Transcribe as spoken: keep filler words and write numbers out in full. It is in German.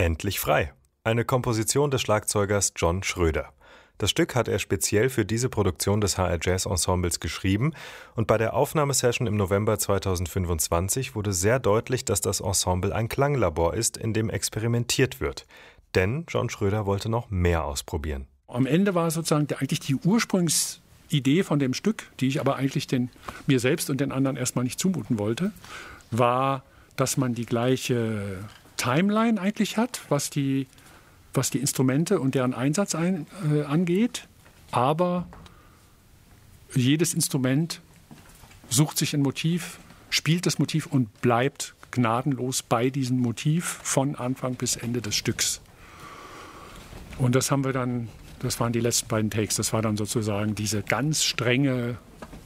Endlich frei. Eine Komposition des Schlagzeugers John Schröder. Das Stück hat er speziell für diese Produktion des H R Jazz Ensembles geschrieben und bei der Aufnahmesession im November zweitausendfünfundzwanzig wurde sehr deutlich, dass das Ensemble ein Klanglabor ist, in dem experimentiert wird. Denn John Schröder wollte noch mehr ausprobieren. Am Ende war sozusagen eigentlich die Ursprungsidee von dem Stück, die ich aber eigentlich den, mir selbst und den anderen erstmal nicht zumuten wollte, war, dass man die gleiche Timeline eigentlich hat, was die was die Instrumente und deren Einsatz ein, äh, angeht. Aber jedes Instrument sucht sich ein Motiv, spielt das Motiv und bleibt gnadenlos bei diesem Motiv von Anfang bis Ende des Stücks. Und das haben wir dann, das waren die letzten beiden Takes, das war dann sozusagen diese ganz strenge